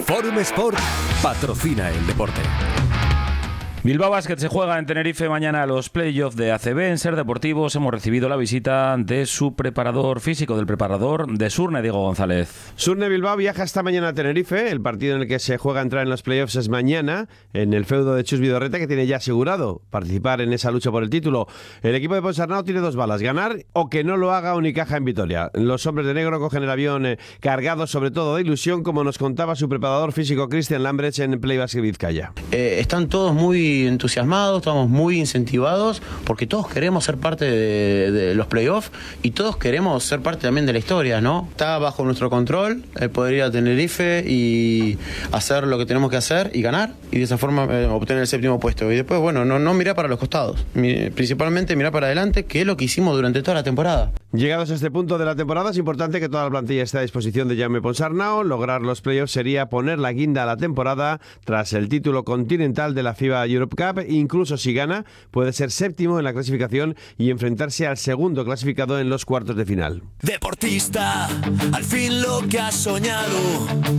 Forum Sport patrocina el deporte. Bilbao Basket se juega en Tenerife mañana a los playoffs de ACB. En Ser Deportivos hemos recibido la visita de su preparador físico, del preparador de Surne, Diego González. Surne Bilbao viaja esta mañana a Tenerife. El partido en el que se juega a entrar en los playoffs es mañana, en el feudo de Chus Vidorreta, que tiene ya asegurado participar en esa lucha por el título. El equipo de Ponsarnau tiene dos balas: ganar o que no lo haga Unicaja en Vitoria. Los hombres de negro cogen el avión cargados sobre todo de ilusión, como nos contaba su preparador físico Cristian Lambrecht en Play Basket Vizcaya. Están todos muy entusiasmados, estamos muy incentivados, porque todos queremos ser parte de los playoffs y todos queremos ser parte también de la historia, ¿no? Está bajo nuestro control el poder ir a Tenerife y hacer lo que tenemos que hacer y ganar, y de esa forma obtener el 7º puesto. Y después, bueno, no mirar para los costados, principalmente mirar para adelante, que es lo que hicimos durante toda la temporada. Llegados a este punto de la temporada, es importante que toda la plantilla esté a disposición de Jaume Ponsarnau. Lograr los playoffs sería poner la guinda a la temporada tras el título continental de la FIBA Europe Cup. Incluso si gana, puede ser 7º en la clasificación y enfrentarse al segundo clasificado en los cuartos de final. Deportista, al fin lo que has soñado.